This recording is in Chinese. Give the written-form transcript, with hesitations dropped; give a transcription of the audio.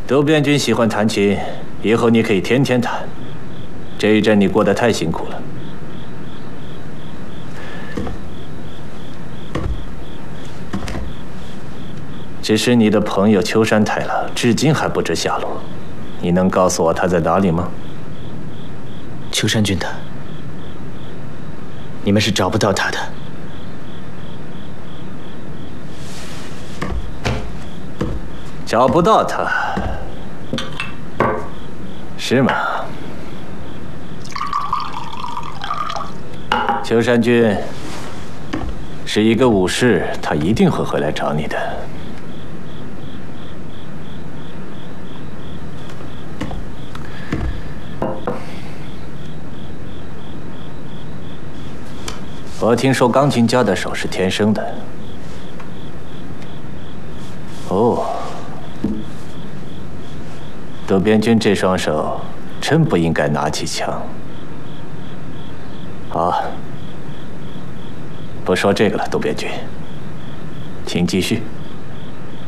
渡边君喜欢弹琴，以后你可以天天弹。这一阵你过得太辛苦了。只是你的朋友秋山太郎至今还不知下落，你能告诉我他在哪里吗？ 秋山君的，你们是找不到他的。 找不到他，是吗？秋山君是一个武士，他一定会回来找你的。我听说钢琴家的手是天生的。哦，渡边君这双手真不应该拿起枪。好，不说这个了，渡边君，请继续。